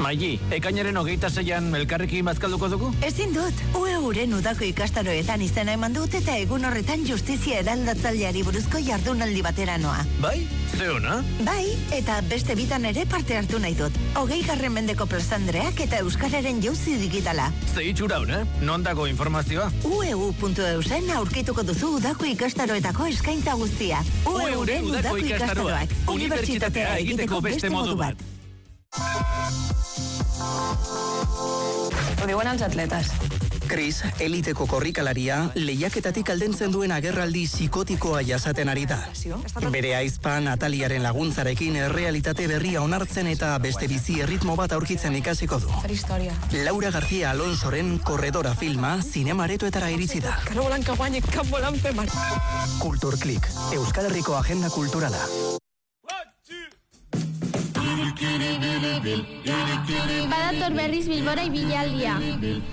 Maili, ekainaren 26an elkarrekin bazkalduko dugu? Ezin dut. UEUren udako ikastaroetan izena eman dut eta egun horretan justizia eraldatzaileari buruzko jardunaldi batera noa. Bai? Ze ona? Bai, eta beste bitan ere parte hartu nahi dut. 20. mendeko plazandreak eta euskararen jauzi digitala. Ze itxura hona, non dago informazioa? ueu.eusen aurkituko duzu udako ikastaroetako eskaintza guztia. UEUren udako ikastaroak. Unibertsitatea egiteko beste modu bat. Ho diuen els atletes. Chris, eliteko korrikalaria, lehiaketatik aldentzen duen agerraldi psikotikoa jasaten ari da. Bere aizpa Nataliaren laguntzarekin errealitate berria onartzen eta beste bizi erritmo bat aurkitzen ikasiko du. Laura García Alonsoren Corredora filma zinemaretoetara iritsi da. Que no volen que guanyi, que volen fer mal. Kulturklik, Euskal Herriko agenda kulturala. Badator berriz Bilbora ibilaldia.